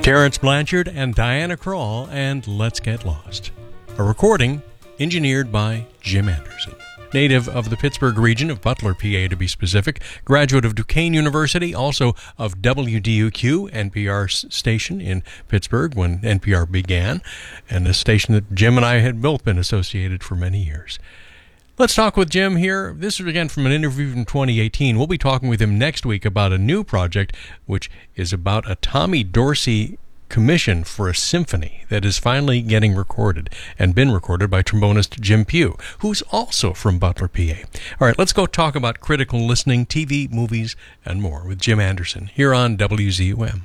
Terrence Blanchard and Diana Krall and Let's Get Lost. A recording engineered by Jim Anderson. Native of the Pittsburgh region of Butler, PA to be specific, graduate of Duquesne University, also of WDUQ, NPR station in Pittsburgh when NPR began, and a station that Jim and I had both been associated for many years. Let's talk with Jim here. This is again from an interview from 2018. We'll be talking with him next week about a new project, which is about a Tommy Dorsey commission for a symphony that is finally getting recorded and been recorded by trombonist Jim Pugh, who's also from Butler, PA. All right, let's go talk about critical listening, TV, movies, and more with Jim Anderson here on WZUM.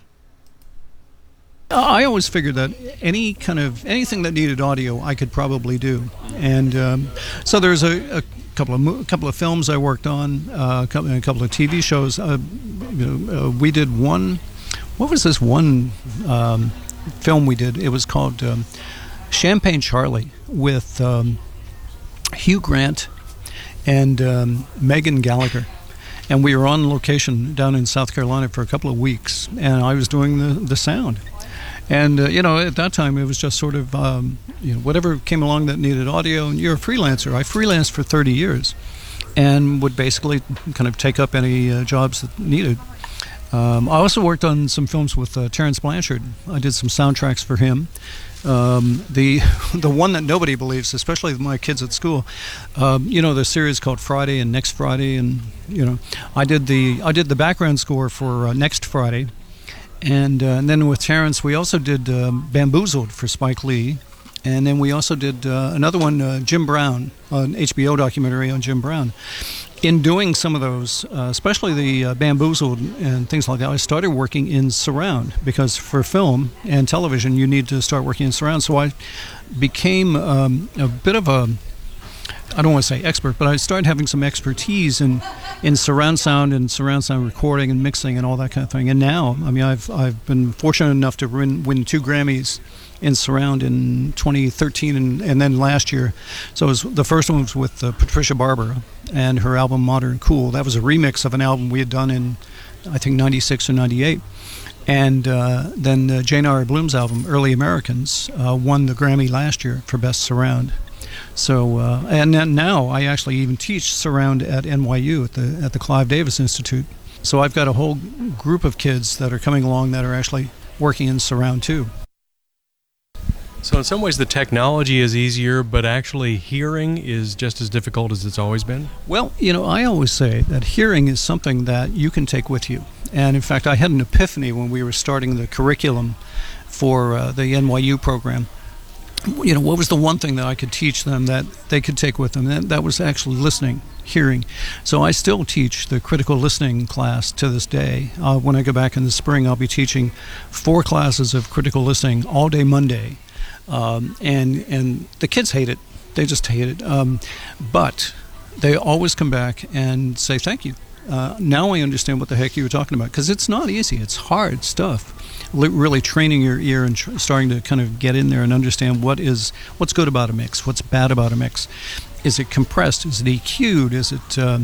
I always figured that anything that needed audio, I could probably do, and so there's a couple of films I worked on, a couple of TV shows. We did one. What was this one film we did? It was called Champagne Charlie with Hugh Grant and Megan Gallagher. And we were on location down in South Carolina for a couple of weeks, and I was doing the sound. And, at that time, it was just sort of, whatever came along that needed audio. And you're a freelancer. I freelanced for 30 years and would basically kind of take up any jobs that needed. I also worked on some films with Terrence Blanchard. I did some soundtracks for him. The one that nobody believes, especially my kids at school, the series called Friday and Next Friday, and I did the background score for Next Friday, and then with Terrence we also did Bamboozled for Spike Lee, and then we also did another one, Jim Brown, an HBO documentary on Jim Brown. In doing some of those, especially the Bamboozled and things like that, I started working in surround, because for film and television you need to start working in surround. So I became a bit of a, I don't want to say expert, but I started having some expertise in surround sound and surround sound recording and mixing and all that kind of thing. And now, I've been fortunate enough to win 2 Grammys in surround in 2013 and then last year. So the first one was with Patricia Barber and her album Modern Cool. That was a remix of an album we had done in, I think, 96 or 98. And then Jane R. Bloom's album, Early Americans, won the Grammy last year for Best Surround. So, and then now I actually even teach surround at NYU at the Clive Davis Institute. So I've got a whole group of kids that are coming along that are actually working in surround too. So in some ways the technology is easier, but actually hearing is just as difficult as it's always been? Well, I always say that hearing is something that you can take with you. And in fact, I had an epiphany when we were starting the curriculum for the NYU program. What was the one thing that I could teach them that they could take with them? And that was actually listening, hearing. So I still teach the critical listening class to this day. When I go back in the spring, I'll be teaching 4 classes of critical listening all day Monday. And the kids hate it. They just hate it. But they always come back and say thank you. Now I understand what the heck you were talking about, because it's not easy. It's hard stuff. Really training your ear and starting to kind of get in there and understand what's good about a mix, what's bad about a mix. Is it compressed? Is it EQ'd? Is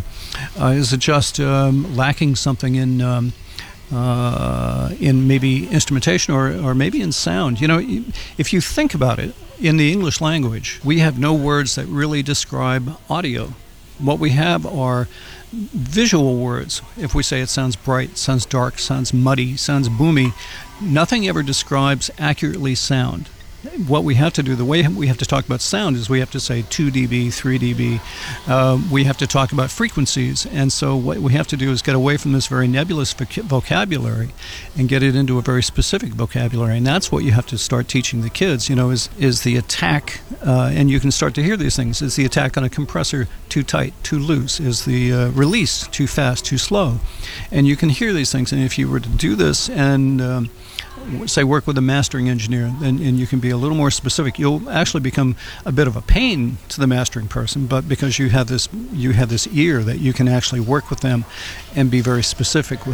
it just lacking something in maybe instrumentation or maybe in sound? If you think about it, in the English language, we have no words that really describe audio. What we have are visual words. If we say it sounds bright, sounds dark, sounds muddy, sounds boomy, nothing ever describes accurately sound. What we have to do, the way we have to talk about sound, is we have to say 2 dB, 3 dB. We have to talk about frequencies. And so what we have to do is get away from this very nebulous vocabulary and get it into a very specific vocabulary. And that's what you have to start teaching the kids, is the attack, and you can start to hear these things. Is the attack on a compressor too tight, too loose? Is the release too fast, too slow? And you can hear these things. And if you were to do this and say work with a mastering engineer, and you can be a little more specific, you'll actually become a bit of a pain to the mastering person, but because you have this ear that you can actually work with them and be very specific with